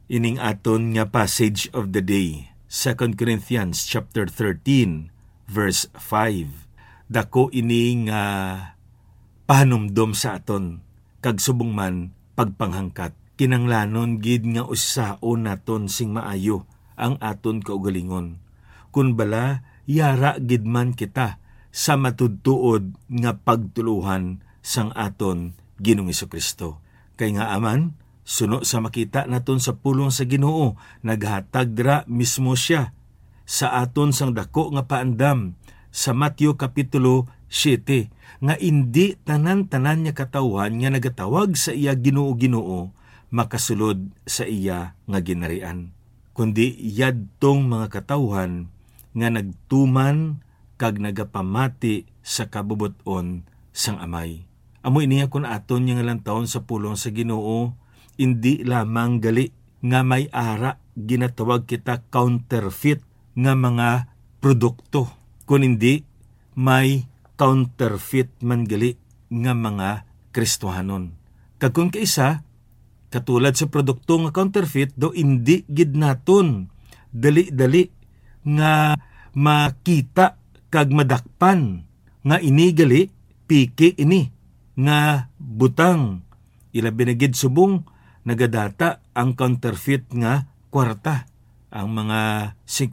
Ining aton nga passage of the day, 2 Corinthians chapter 13, verse 5. Dako ini nga pahanumdom sa aton, kag subong man pagpanghangkat. Kinanglanon gid nga usaon naton sing maayo ang aton kaugalingon. Kun bala, yara gid man kita sa matudtuod nga pagtuluhan sang aton Ginoong Hesukristo. Kay nga aman, suno sa makita naton sa pulong sa Ginoo, naghatag dira mismo siya sa aton sang dako nga paandam sa Mateo kapitulo 7, nga indi tanan-tanan niya katawhan nga nagatawag sa iya Ginoo makasulod sa iya nga ginarian. Kundi yadtong mga katawhan nga nagtuman kag nagapamati sa kabubuton sang amay. Amoy niya kun aton nga lang taon sa pulong sa Ginoo, hindi lamang gali nga may ara ginatawag kita counterfeit nga mga produkto, kun hindi may counterfeit man gali nga mga Kristohanon. Kag kun kaisa, katulad sa produkto nga counterfeit, do hindi gid naton dali-dali nga makita kag madakpan nga ini gali piki ini nga butang. Ilabi na gid subong nagadata ang counterfeit nga kwarta. Ang mga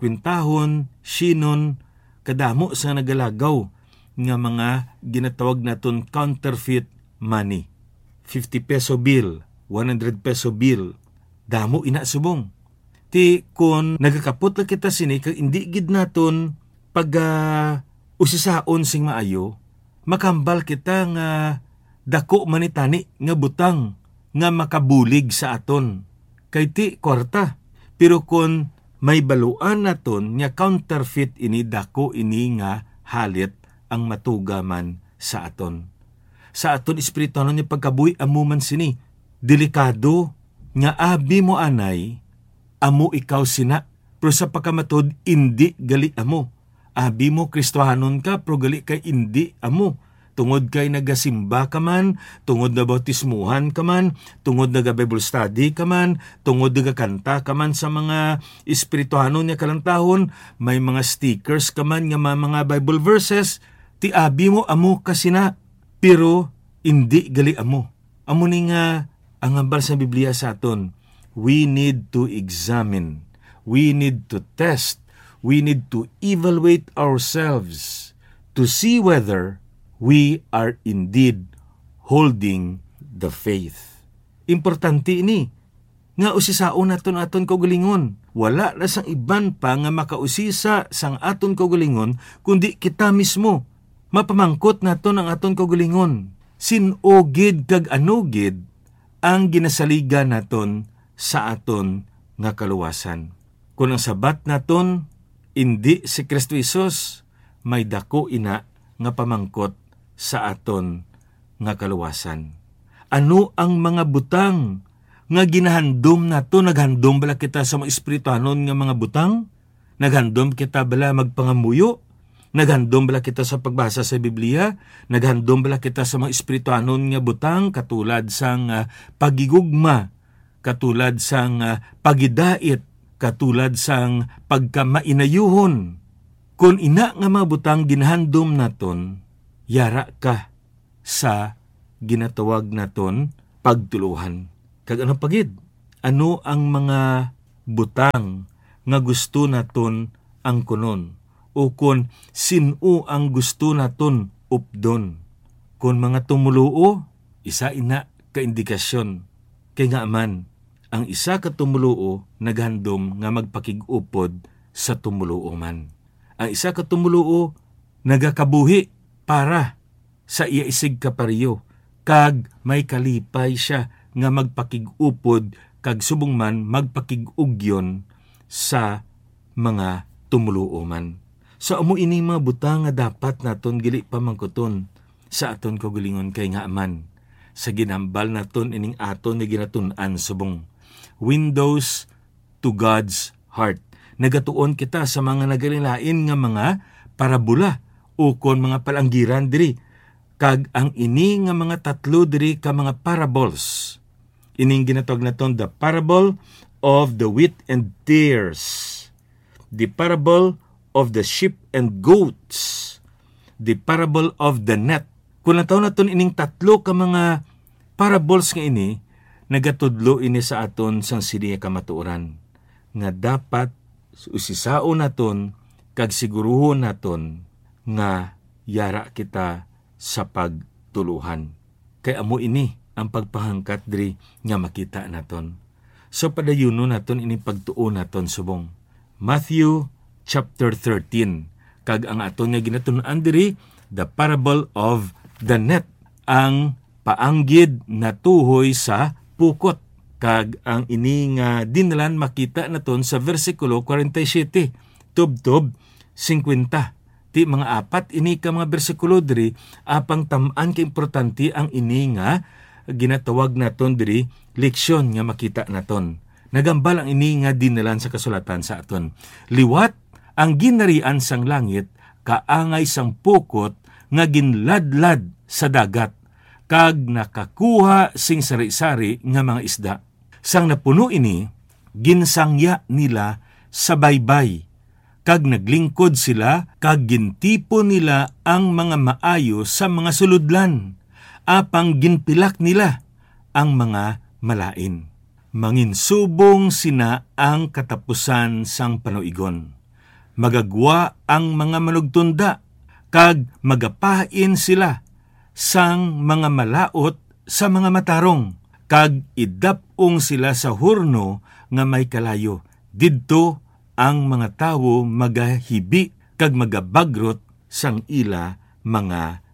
50, sinon, kadamo sa nagalagaw nga mga ginatawag naton counterfeit money. 50 peso bill, 100 peso bill, damo ina subong. Ti kun nagakapot lang kita sini, kag hindi gid naton pag usisaon sing maayo, makambal kita nga dako manitani nga butang nga makabulig sa aton. Kay ti kwarta. Pero kun may baluan naton nga counterfeit ini, dako ini nga halit ang matuga man sa aton. Sa aton espiritu niya pagkabuhi amuman sini, delikado nga abi mo anay, amo ikaw sina, pero sa pagkamatod, indi gali amo. Abi mo Kristohanon ka, pero gali kay indi amo. Tungod kay nagasimba ka man, tungod na bautismuhan ka man, tungod na Bible study ka man, tungod na kanta ka man sa mga espirituhanon niya kalantahon, may mga stickers ka man nga mga Bible verses, ti abi mo amo kasina, pero indi gali amo. Amo ni nga ang hambal sa Biblia sa aton, we need to examine, we need to test, we need to evaluate ourselves to see whether we are indeed holding the faith. Importante ini, nga usisaon naton aton kaugalingon. Wala na sang iban pa nga makausisa sang aton kaugalingon, kundi kita mismo. Mapamangkot naton ang aton kaugalingon. Sinugid kag anugid ang ginasaliga naton sa aton nga kaluwasan. Kung ang sabat naton, indi si Kristo Isus, may dako ina nga pamangkot sa aton nga kaluwasan. Ano ang mga butang nga ginahandom nato? Naghandom bala kita sa mga espirituhanon nga mga butang? Naghandom kita bala magpangamuyo? Naghandom bala kita sa pagbasa sa Biblia? Naghandom bala kita sa mga espirituhanon nga butang katulad sang pagigugma, katulad sang pagidait, katulad sang pagkamainayuhon? Kung ina nga mga butang ginahandom naton, yara ka sa ginatawag naton pagtuluhan. Kag ano pagid? Ano ang mga butang nga gusto naton ang kunon? O kung sino ang gusto naton updon? Kung mga tumuluo, isa ina ka indikasyon. Kay nga man, ang isa ka tumuluo naghandom nga magpakigupod sa tumuluo man. Ang isa ka tumuluo nagakabuhi para sa iya isig kapariyo, kag may kalipay siya nga magpakigupod kag subong man magpakigugyon sa mga tumuluo man. So amo ini mga butang nga dapat naton gili pamangkuton sa aton kaugalingon, kay nga man sa ginambal naton ining aton nga ginatun-an subong windows to God's heart. Nagatuon kita sa mga nagalilain nga mga parabola o kon mga palanggiran diri. Kag ang ini nga mga tatlo diri ka mga parables. Ining ginatawag naton the parable of the wheat and tares, the parable of the sheep and goats, the parable of the net. Kung nataw naton ining tatlo ka mga parables nga ini, nagatudlo ini sa aton sang siniya kamatuoran, nga dapat usisao naton kag siguruhon naton nga yara kita sa pagtuluhan. Kay amo ini ang pagpahangkat diri nga makita naton. So padayuno naton ini pagtuo naton subong. Matthew chapter 13. Kag ang aton nga ginatun-an diri, the parable of the net, ang paanggid na tuhoy sa pukot. Kag ang ini nga dinalan makita naton sa versikulo 47, tubtob 50. Ti mga apat ini ka mga bersikulo diri, apang tamaan ka importante ang ini nga ginatawag naton diri leksyon nga makita naton. Nagambal ang ini nga dinalan sa kasulatan sa aton. Liwat ang ginarian sang langit, kaangay sang pukot nga ginladlad sa dagat, kag nakakuha sing sari-sari nga mga isda. Sang napuno ini, ginsangya nila sa baybay, kag naglingkod sila, kag gintipo nila ang mga maayo sa mga suludlan, apang ginpilak nila ang mga malain. Manginsubong sina ang katapusan sang panuigon. Magagwa ang mga manugtunda, kag magapain sila sang mga malaot sa mga matarong, kag idapong sila sa hurno nga may kalayo. Didto ang mga tawo magahibi kag magabagrot sang ila mga